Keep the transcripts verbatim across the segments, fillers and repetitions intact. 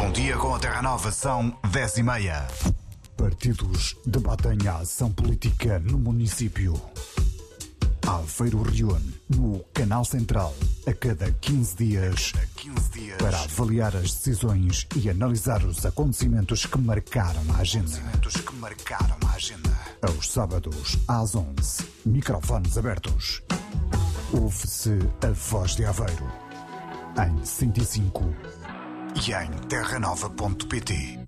Um dia com a Terra Nova são dez e meia. Partidos debatem a ação política no município. Aveiro reúne no Canal Central a cada quinze dias, A quinze dias. para avaliar as decisões e analisar os acontecimentos que marcaram a agenda. Acontecimentos que marcaram a agenda. Aos sábados, às onze, microfones abertos. Ouve-se a Voz de Aveiro, em cento e cinco E em terra nova ponto pt.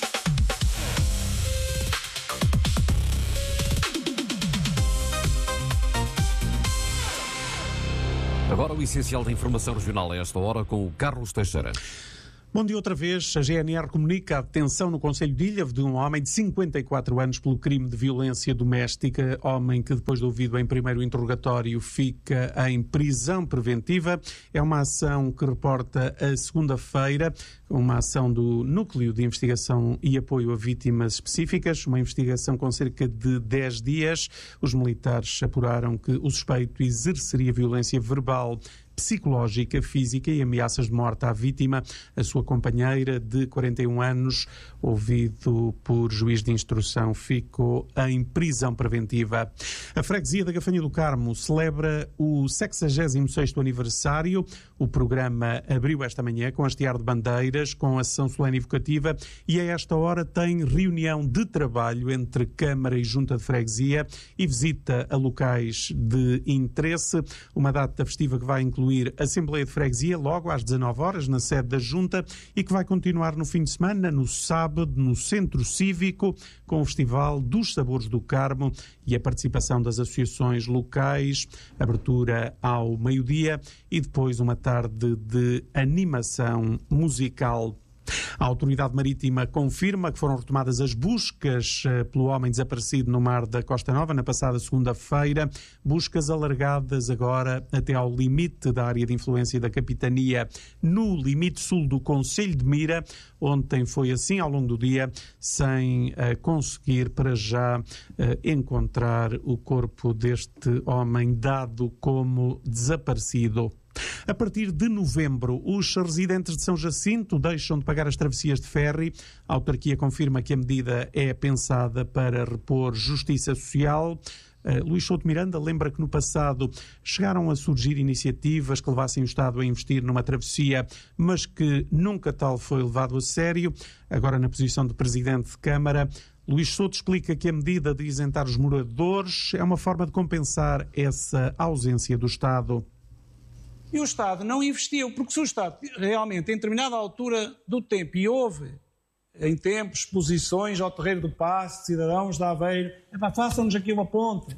Agora o essencial da informação regional a esta hora com o Carlos Teixeira. Bom dia outra vez. A G N R comunica a detenção no concelho de Ilhavo de um homem de cinquenta e quatro anos pelo crime de violência doméstica. Homem que, depois de ouvido em primeiro interrogatório, fica em prisão preventiva. É uma ação que reporta a segunda-feira, uma ação do Núcleo de Investigação e Apoio a Vítimas Específicas, uma investigação com cerca de dez dias. Os militares apuraram que o suspeito exerceria violência verbal, psicológica, física e ameaças de morte à vítima. A sua companheira, de quarenta e um anos, ouvido por juiz de instrução, ficou em prisão preventiva. A freguesia da Gafanha do Carmo celebra o sexagésimo sexto aniversário. O programa abriu esta manhã com hastear de bandeiras, com a sessão solene evocativa, e a esta hora tem reunião de trabalho entre Câmara e Junta de Freguesia e visita a locais de interesse. Uma data festiva que vai incluir a Assembleia de Freguesia logo às dezanove horas na sede da Junta e que vai continuar no fim de semana, no sábado, no Centro Cívico, com o Festival dos Sabores do Carmo e a participação das associações locais, abertura ao meio-dia e depois uma tarde de animação musical. A Autoridade Marítima confirma que foram retomadas as buscas uh, pelo homem desaparecido no mar da Costa Nova na passada segunda-feira, buscas alargadas agora até ao limite da área de influência da Capitania, no limite sul do Concelho de Mira. Ontem foi assim ao longo do dia, sem uh, conseguir para já uh, encontrar o corpo deste homem dado como desaparecido. A partir de novembro, os residentes de São Jacinto deixam de pagar as travessias de ferry. A autarquia confirma que a medida é pensada para repor justiça social. Uh, Luís Souto Miranda lembra que no passado chegaram a surgir iniciativas que levassem o Estado a investir numa travessia, mas que nunca tal foi levado a sério. Agora, na posição de Presidente de Câmara, Luís Souto explica que a medida de isentar os moradores é uma forma de compensar essa ausência do Estado. E o Estado não investiu, porque se o Estado realmente, em determinada altura do tempo, e houve em tempos exposições ao Terreiro do Paço, cidadãos de Aveiro, epá, façam-nos aqui uma ponte.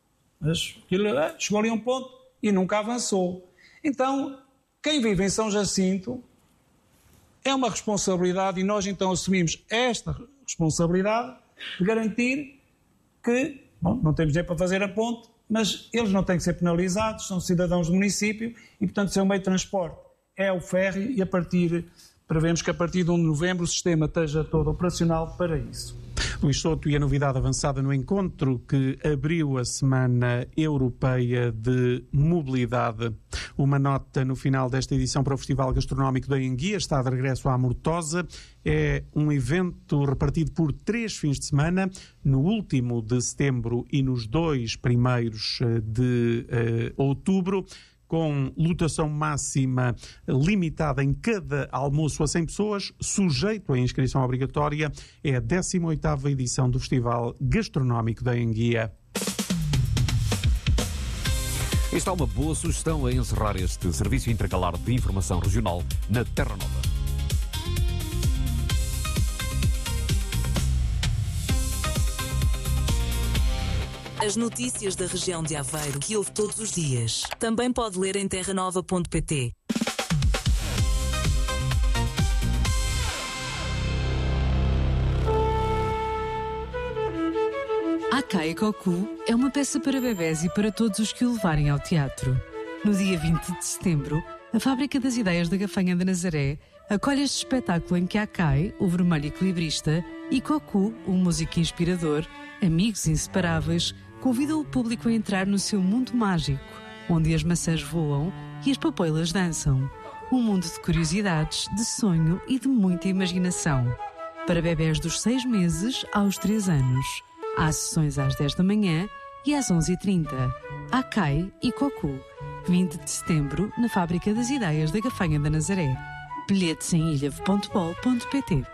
Mas aquilo, é, chegou ali um ponto e nunca avançou. Então, quem vive em São Jacinto é uma responsabilidade e nós então assumimos esta responsabilidade de garantir que, bom, não temos dinheiro para fazer a ponte, mas eles não têm que ser penalizados, são cidadãos do município e, portanto, seu meio de transporte é o ferry e a partir, prevemos que a partir de um de novembro o sistema esteja todo operacional para isso. Luís Souto e a novidade avançada no encontro que abriu a Semana Europeia de Mobilidade. Uma nota no final desta edição para o Festival Gastronómico da Enguia, está de regresso à Mortosa. É um evento repartido por três fins de semana, no último de setembro e nos dois primeiros de uh, outubro, com lotação máxima limitada em cada almoço a cem pessoas, sujeito à inscrição obrigatória. É a décima oitava edição do Festival Gastronómico da Enguia. Esta é uma boa sugestão a encerrar este serviço intercalar de informação regional na Terra Nova. As notícias da região de Aveiro que ouve todos os dias. Também pode ler em terra nova ponto pt. Akai Koku é uma peça para bebés e para todos os que o levarem ao teatro. No dia vinte de setembro, a Fábrica das Ideias da Gafanha de Nazaré acolhe este espetáculo em que Akai, o vermelho equilibrista, e Koku, o músico inspirador, amigos inseparáveis, convidam o público a entrar no seu mundo mágico, onde as maçãs voam e as papoilas dançam. Um mundo de curiosidades, de sonho e de muita imaginação. Para bebés dos seis meses aos três anos. Há sessões às dez da manhã e às onze e trinta. Acai e Cocu. vinte de setembro, na Fábrica das Ideias da Gafanha da Nazaré. Bilhetes em ilhavo ponto pol ponto pt.